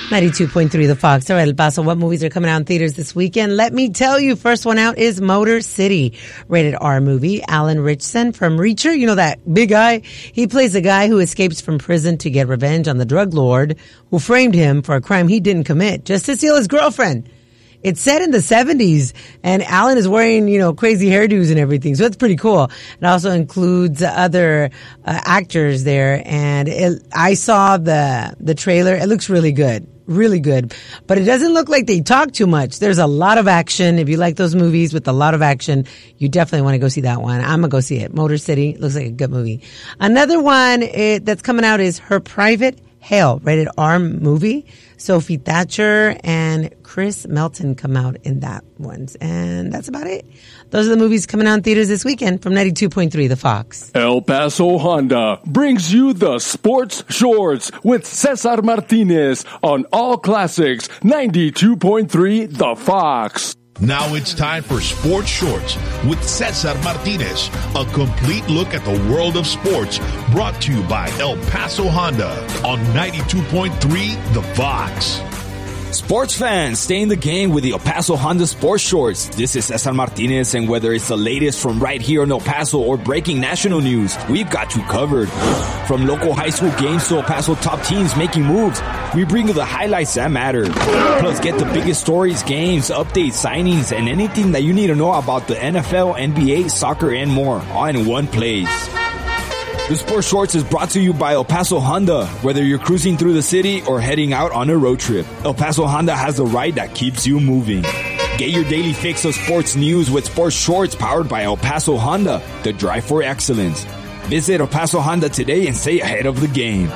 92.3 The Fox. All right, El Paso, what movies are coming out in theaters this weekend? Let me tell you, first one out is Motor City, rated R movie. Alan Ritchson from Reacher, you know that big guy? He plays a guy who escapes from prison to get revenge on the drug lord who framed him for a crime he didn't commit, just to steal his girlfriend. It's set in the 70s, and Alan is wearing, crazy hairdos and everything, so it's pretty cool. It also includes other actors there, and I saw the trailer. It looks really good. Really good. But it doesn't look like they talk too much. There's a lot of action. If you like those movies with a lot of action, you definitely want to go see that one. I'm going to go see it. Motor City looks like a good movie. Another one that's coming out is Her Private Hale, rated R movie. Sophie Thatcher and Chris Melton come out in that one. And that's about it. Those are the movies coming out in theaters this weekend from 92.3 The Fox. El Paso Honda brings you the Sports Shorts with Cesar Martinez on All Classics 92.3 The Fox. Now it's time for Sports Shorts with Cesar Martinez, a complete look at the world of sports, brought to you by El Paso Honda on 92.3 The Fox. Sports fans, stay in the game with the El Paso Honda Sports Shorts. This is Cesar Martinez, and whether it's the latest from right here in El Paso or breaking national news, we've got you covered. From local high school games to El Paso top teams making moves, we bring you the highlights that matter. Plus, get the biggest stories, games, updates, signings, and anything that you need to know about the NFL, NBA, soccer, and more, all in one place. The Sports Shorts is brought to you by El Paso Honda. Whether you're cruising through the city or heading out on a road trip, El Paso Honda has the ride that keeps you moving. Get your daily fix of sports news with Sports Shorts powered by El Paso Honda, the drive for excellence. Visit El Paso Honda today and stay ahead of the game.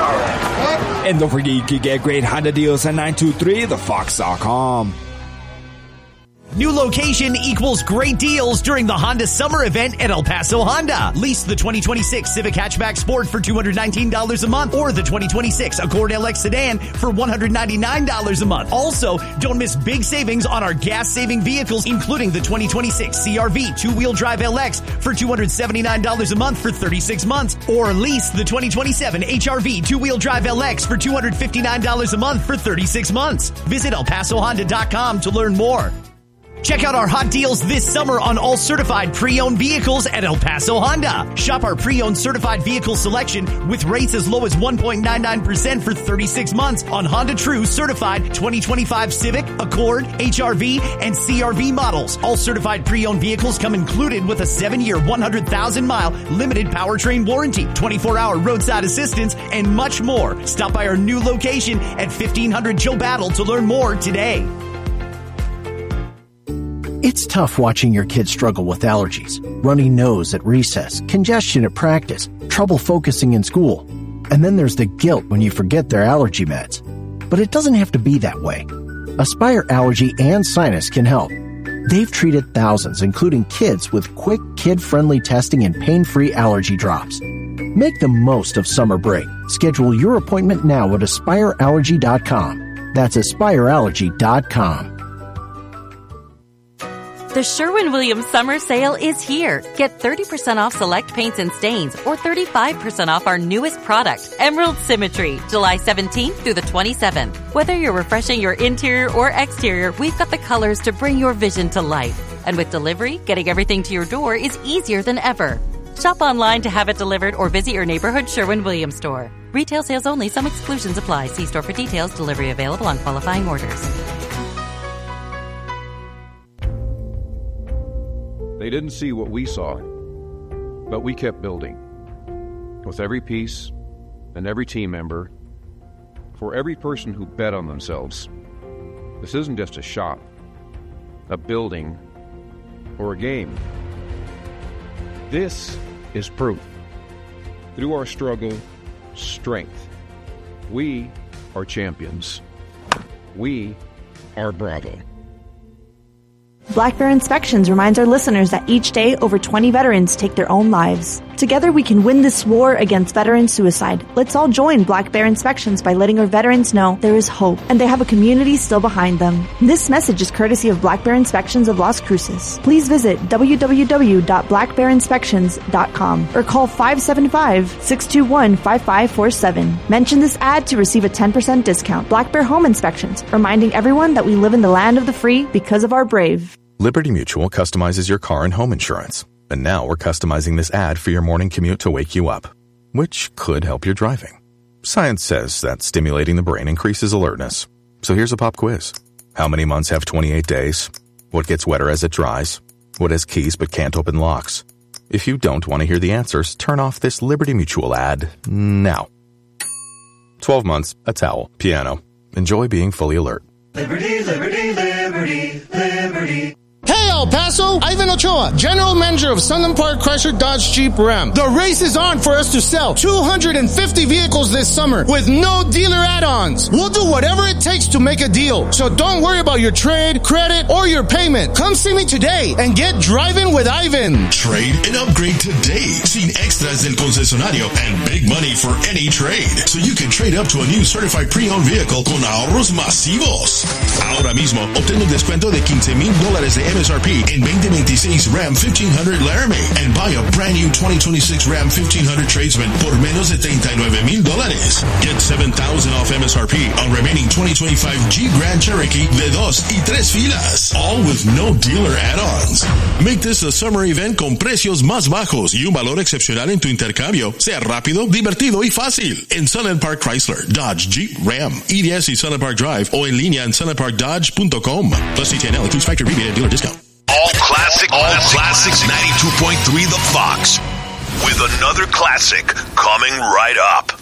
And don't forget, you can get great Honda deals at 923thefox.com. New location equals great deals during the Honda Summer Event at El Paso Honda. Lease the 2026 Civic Hatchback Sport for $219 a month or the 2026 Accord LX Sedan for $199 a month. Also, don't miss big savings on our gas-saving vehicles, including the 2026 CRV two-wheel drive LX for $279 a month for 36 months, or lease the 2027 HRV two-wheel drive LX for $259 a month for 36 months. Visit ElPasoHonda.com to learn more. Check out our hot deals this summer on all certified pre-owned vehicles at El Paso Honda. Shop our pre-owned certified vehicle selection with rates as low as 1.99% for 36 months on Honda True certified 2025 Civic, Accord, HRV, and CRV models. All certified pre-owned vehicles come included with a 7-year, 100,000-mile limited powertrain warranty, 24-hour roadside assistance, and much more. Stop by our new location at 1500 Joe Battle to learn more today. It's tough watching your kids struggle with allergies, runny nose at recess, congestion at practice, trouble focusing in school. And then there's the guilt when you forget their allergy meds. But it doesn't have to be that way. Aspire Allergy and Sinus can help. They've treated thousands, including kids, with quick, kid-friendly testing and pain-free allergy drops. Make the most of summer break. Schedule your appointment now at AspireAllergy.com. That's AspireAllergy.com. The Sherwin-Williams Summer Sale is here. Get 30% off select paints and stains or 35% off our newest product, Emerald Symmetry, July 17th through the 27th. Whether you're refreshing your interior or exterior, we've got the colors to bring your vision to life. And with delivery, getting everything to your door is easier than ever. Shop online to have it delivered or visit your neighborhood Sherwin-Williams store. Retail sales only. Some exclusions apply. See store for details. Delivery available on qualifying orders. They didn't see what we saw, but we kept building. With every piece and every team member, for every person who bet on themselves. This isn't just a shop, a building, or a game. This is proof. Through our struggle, strength. We are champions. We are Bravo. Black Bear Inspections reminds our listeners that each day over 20 veterans take their own lives. Together we can win this war against veteran suicide. Let's all join Black Bear Inspections by letting our veterans know there is hope and they have a community still behind them. This message is courtesy of Black Bear Inspections of Las Cruces. Please visit www.blackbearinspections.com or call 575-621-5547. Mention this ad to receive a 10% discount. Black Bear Home Inspections, reminding everyone that we live in the land of the free because of our brave. Liberty Mutual customizes your car and home insurance. And now we're customizing this ad for your morning commute to wake you up, which could help your driving. Science says that stimulating the brain increases alertness. So here's a pop quiz. How many months have 28 days? What gets wetter as it dries? What has keys but can't open locks? If you don't want to hear the answers, turn off this Liberty Mutual ad now. 12 months, a towel, piano. Enjoy being fully alert. Liberty, liberty, liberty, liberty. Hey, El Paso, Ivan Ochoa, General Manager of Sunland Park Chrysler Dodge Jeep Ram. The race is on for us to sell 250 vehicles this summer with no dealer add-ons. We'll do whatever it takes to make a deal. So don't worry about your trade, credit, or your payment. Come see me today and get driving with Ivan. Trade and upgrade today. Sin extras del concesionario and big money for any trade. So you can trade up to a new certified pre-owned vehicle con ahorros masivos. Ahora mismo, obtén un descuento de $15,000 de MSRP in 2026 Ram 1500 Laramie and buy a brand new 2026 Ram 1500 Tradesman por menos de $39,000. Get $7,000 off MSRP on remaining 2025 Jeep Grand Cherokee de 2 y 3 filas. All with no dealer add-ons. Make this a summer event con precios más bajos y un valor excepcional en tu intercambio. Sea rápido, divertido y fácil. En Sunland Park Chrysler, Dodge, Jeep, Ram, EDS y Sunland Park Drive o en línea en sunlandparkdodge.com. Plus CTNL includes factory rebate and dealer discount. All classics 92.3 The Fox. With another classic coming right up.